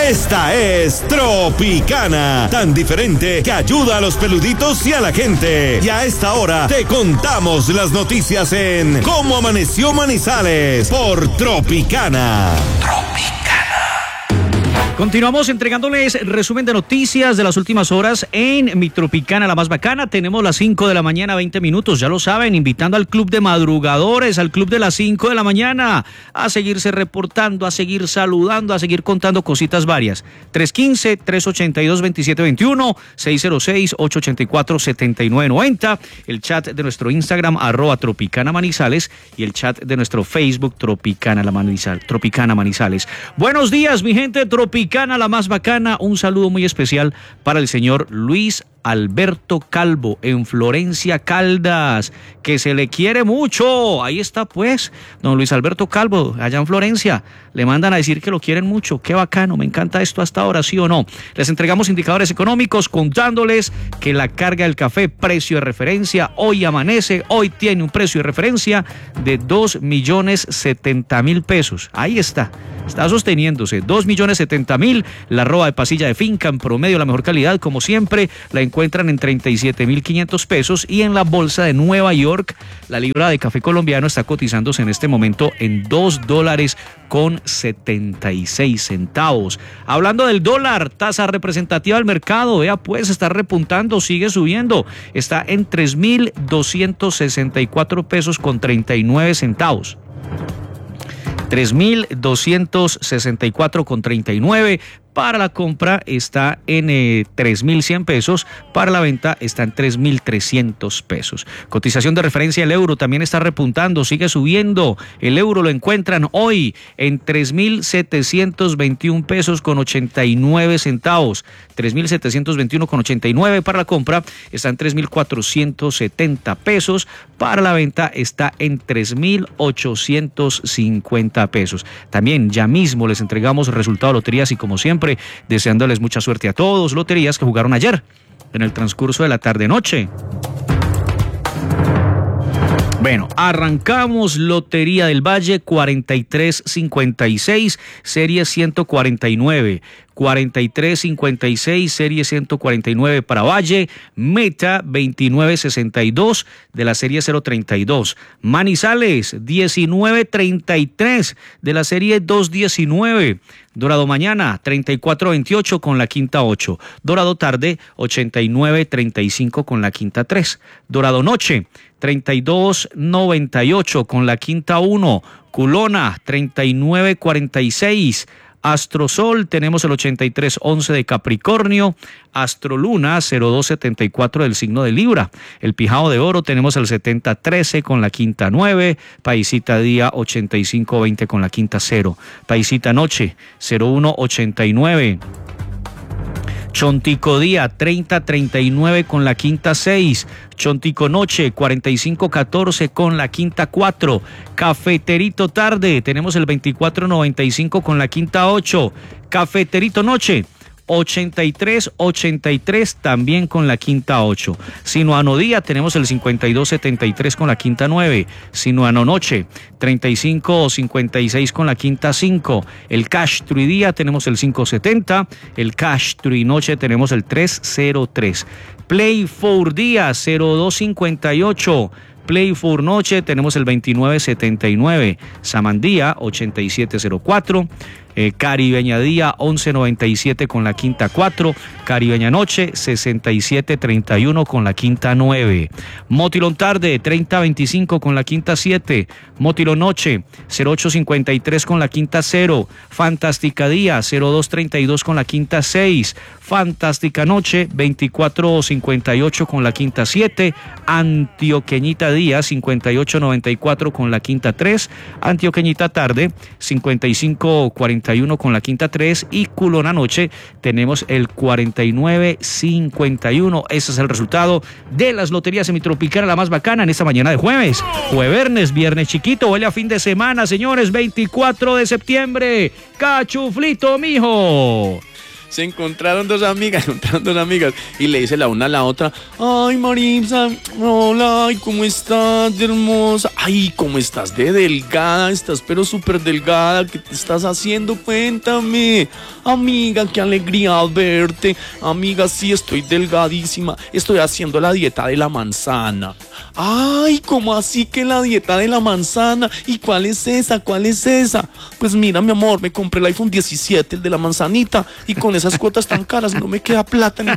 Esta es Tropicana, tan diferente que ayuda a los peluditos y a la gente. Y a esta hora te contamos las noticias en Cómo Amaneció Manizales por Tropicana. Continuamos entregándoles resumen de noticias de las últimas horas en Mi Tropicana, la más bacana. Tenemos las 5 de la mañana, 20 minutos, ya lo saben, invitando al club de madrugadores, al club de las 5 de la mañana, a seguirse reportando, a seguir saludando, a seguir contando cositas varias. 315-382-2721, 606-884-7990, el chat de nuestro Instagram, @Tropicana Manizales, y el chat de nuestro Facebook, Tropicana Manizales. Buenos días, mi gente Tropicana, la más bacana. Un saludo muy especial para el señor Luis Alberto Calvo en Florencia, Caldas, que se le quiere mucho. Ahí está pues, don Luis Alberto Calvo, allá en Florencia. Le mandan a decir que lo quieren mucho. Qué bacano, me encanta esto hasta ahora, ¿sí o no? Les entregamos indicadores económicos contándoles que la carga del café, precio de referencia, hoy amanece, hoy tiene un precio de referencia de 2.070.000 pesos. Ahí está sosteniéndose, 2.070.000. La arroba de pasilla de finca en promedio, la mejor calidad, como siempre, la encuentran en 37.500 pesos, y en la bolsa de Nueva York la libra de café colombiano está cotizándose en este momento en $2.76. Hablando del dólar, tasa representativa del mercado, vea pues, está repuntando, sigue subiendo, está en 3.264 pesos con 39 centavos. 3.264,39. Para la compra está en 3.100 pesos, para la venta está en 3.300 pesos. Cotización de referencia, el euro también está repuntando, sigue subiendo. El euro lo encuentran hoy en 3.721 pesos con 89 centavos. 3.721,89. Para la compra está en 3.470 pesos, para la venta está en 3.850 pesos. También ya mismo les entregamos resultados de loterías, y como siempre, deseándoles mucha suerte a todos. Loterías que jugaron ayer en el transcurso de la tarde-noche. Bueno, arrancamos Lotería del Valle 4356, serie 149. 4356, serie 149 para Valle. Meta 2962 de la serie 032. Manizales 1933 de la serie 219. Dorado mañana 3428 con la quinta 8. Dorado tarde 8935 con la quinta 3. Dorado noche 3298 con la quinta 1. Culona 3946. Astrosol tenemos el 8311 de Capricornio. Astroluna 0274 del signo de Libra. El Pijao de Oro tenemos el 7013 con la quinta 9. Paisita Día 8520 con la quinta 0. Paisita Noche 0189. Chontico Día 3039 con la quinta 6. Chontico Noche 4514 con la quinta 4. Cafeterito Tarde tenemos el 2495 con la quinta 8. Cafeterito Noche 8383 también con la quinta 8. Sinuano Día tenemos el 5273 con la quinta 9. Sinuano Noche 3556 con la quinta 5. El Cash True Día tenemos el 570. El Cash True Noche tenemos el 303. Play for Día 0258. Play for Noche tenemos el 2979. Samandía 8704. Caribeña Día 1197 con la quinta 4. Caribeña Noche 6731 con la quinta 9. Motilón Tarde 3025 con la quinta 7. Motilón Noche 0853 con la quinta 0. Fantástica Día 0232 con la quinta 6. Fantástica Noche 2458 con la quinta 7. Antioqueñita Día 5894 con la quinta 3. Antioqueñita Tarde 5541 con la quinta 3, y Culona Noche tenemos el 4951. Ese es el resultado de las loterías Semitropicana, la más bacana, en esta mañana de jueves. Jueves, viernes chiquito, huele a fin de semana, señores. 24 de septiembre. Cachuflito, mijo. Se encontraron dos amigas y le dice la una a la otra, ay Maritza, hola, ay, ¿cómo estás de hermosa? Ay, ¿cómo estás de delgada? Estás pero súper delgada, ¿qué te estás haciendo? Cuéntame. Amiga, qué alegría verte. Amiga, sí, estoy delgadísima, estoy haciendo la dieta de la manzana. Ay, ¿cómo así que la dieta de la manzana? ¿Y cuál es esa? ¿Cuál es esa? Pues mira, mi amor, me compré el iPhone 17, el de la manzanita, y con esas cuotas tan caras no me queda plata ni